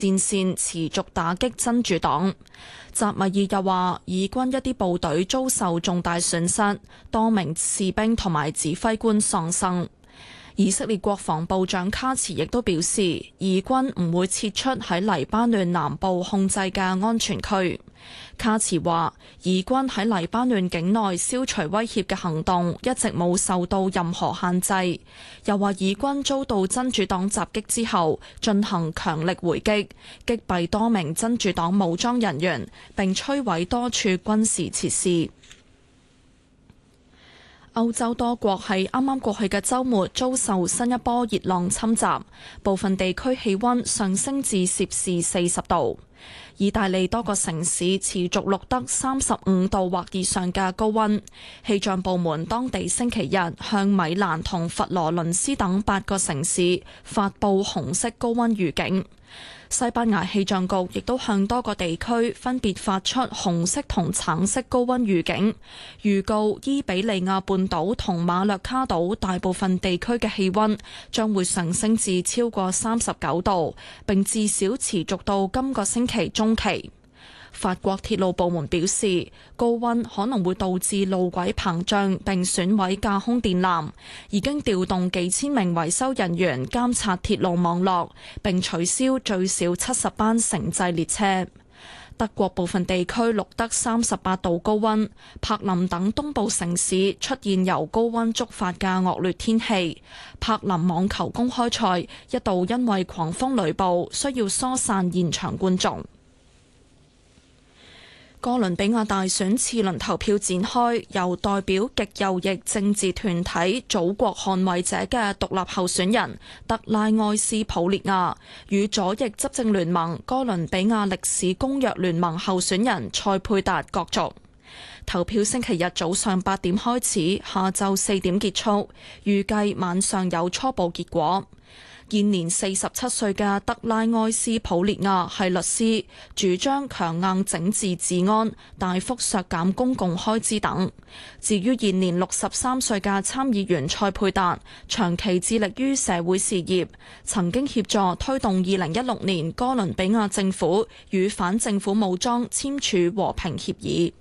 戰線持續打擊真主黨。扎米爾又話，以軍一啲部隊遭受重大損失，多名士兵同埋指揮官喪生。以色列國防部長卡茨亦都表示，以軍唔會撤出喺黎巴嫩南部控制嘅安全區。卡茨話，以軍喺黎巴嫩境內消除威脅嘅行動一直冇受到任何限制。又話，以軍遭到真主黨襲擊之後，進行強力回擊，擊斃多名真主黨武裝人員，並摧毀多處軍事設施。歐洲多國喺啱啱過去嘅週末遭受新一波熱浪侵襲，部分地區氣溫上升至攝氏40度。意大利多個城市持續錄得35度或以上嘅高溫。氣象部門當地星期日向米蘭同佛羅倫斯等8個城市發布紅色高溫預警。西班牙氣象局亦都向多個地區分別發出紅色同橙色高溫預警，預告伊比利亞半島同馬略卡島大部分地區嘅氣溫將會上升至超過39度，並至少持續到今個星期中期。法國鐵路部門表示，高溫可能會導致路軌膨脹並損毀架空電纜，已經調動幾千名維修人員監察鐵路網絡，並取消最少70班城際列車。德國部分地區錄得38度高溫，柏林等東部城市出現由高溫觸發嘅惡劣天氣。柏林網球公開賽一度因為狂風雷暴需要疏散現場觀眾。哥倫比亞大選次輪投票展開，由代表極右翼政治團體祖國捍衛者嘅獨立候選人特拉愛斯普列亞與左翼執政聯盟哥倫比亞歷史公約聯盟候選人塞佩達角逐。投票星期日早上8點開始，下晝4點結束，預計晚上有初步結果。現年47歲嘅特拉埃斯普列亞係律師，主張強硬整治治安、大幅削減公共開支等。至於現年63歲嘅參議員塞佩達，長期致力於社會事業，曾經協助推動2016年哥倫比亞政府與反政府武裝簽署和平協議。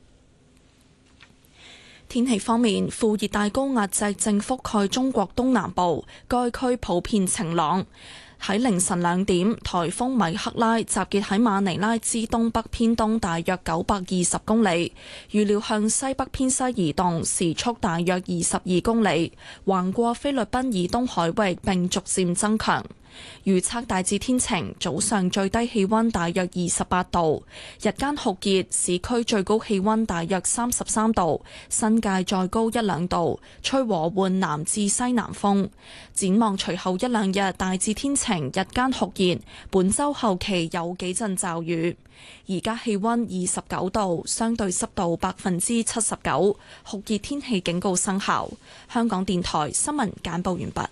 天氣方面，副熱帶高壓脊正覆蓋中國東南部，該區普遍晴朗。喺凌晨2點，颱風米克拉集結喺馬尼拉之東北偏東大約920公里，預料向西北偏西移動，時速大約22公里，橫過菲律賓以東海域並逐漸增強。預測大致天晴，早上最低氣溫大約28度，日間酷熱，市區最高氣溫大約33度，新界再高1-2度，吹和緩南至西南風。展望隨後1-2日大致天晴，日間酷熱，本週後期有幾陣驟雨。而家氣溫29度，相對濕度79%，酷熱天氣警告生效。香港電台新聞簡報完畢。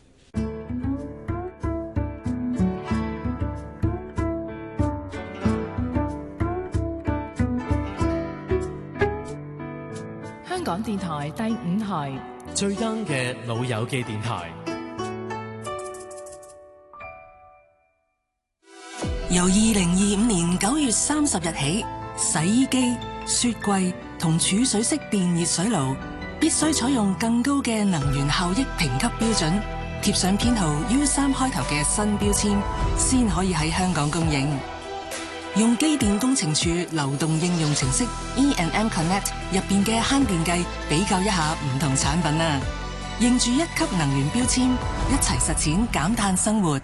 香港電台第5台最 young 嘅老友記電台， 由2025年9月30日起，洗衣機、雪櫃同儲水式電熱水爐必須採用更高嘅能源效益評級標準，貼上編號 U3 開頭嘅新標籤，先可以喺香港供應。用機電工程署流動應用程式 E&M Connect 入邊嘅慳電計比較一下唔同產品啊，認住1級能源標籤，一齊實踐減碳生活。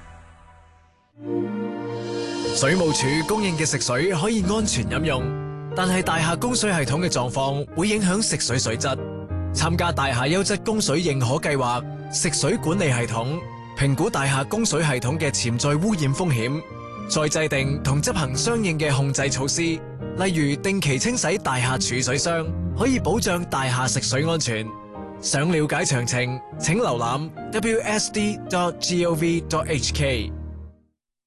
水務署供應嘅食水可以安全飲用，但係大廈供水系統嘅狀況會影響食水水質。參加大廈優質供水認可計劃，食水管理系統評估大廈供水系統嘅潛在污染風險，再制定同執行相應嘅控制措施，例如定期清洗大廈儲水箱，可以保障大廈食水安全。想了解詳情，請瀏覽 wsd.gov.hk。